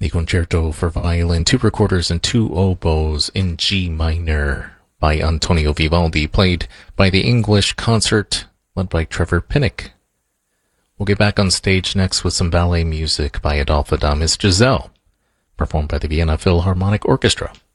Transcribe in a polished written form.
Vivaldi Concerto for Violin, 2 recorders and 2 oboes in G minor by Antonio Vivaldi, played by the English Concert, led by Trevor Pinnock. We'll get back on stage next with some ballet music by Adolphe Adamus Giselle, performed by the Vienna Philharmonic Orchestra.